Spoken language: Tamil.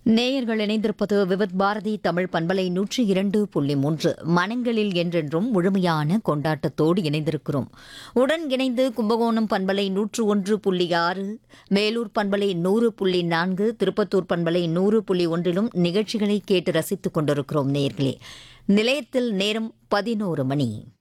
நேயர்கள் இணைந்திருப்பது விவித் பாரதி தமிழ் பண்பலை 102.3 மனங்களில் என்றென்றும் முழுமையான கொண்டாட்டத்தோடு இணைந்திருக்கிறோம். உடன் இணைந்து கும்பகோணம் பண்பலை 101.6, மேலூர் பண்பலை 100.4, திருப்பத்தூர் பண்பலை 100.1 நிகழ்ச்சிகளை கேட்டு ரசித்துக் கொண்டிருக்கிறோம். நேயர்களே, நிலையத்தில் நேரம் 11 மணி.